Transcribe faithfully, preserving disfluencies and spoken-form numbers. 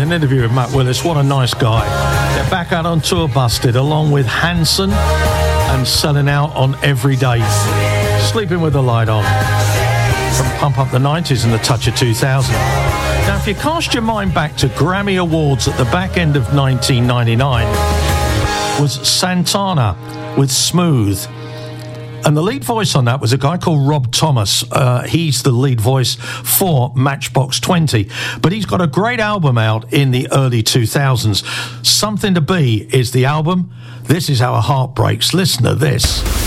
an interview with Matt Willis. What a nice guy. They're back out on tour, Busted, along with Hanson, and selling out on every date. Sleeping with the Light On. From Pump Up the nineties and the Touch of two thousand. Now, if you cast your mind back to Grammy Awards at the back end of nineteen ninety-nine, was Santana with Smooth. And the lead voice on that was a guy called Rob Thomas. Uh, he's the lead voice for Matchbox twenty. But he's got a great album out in the early two thousands. Something to Be is the album. This is How a Heart Breaks. Listen to this.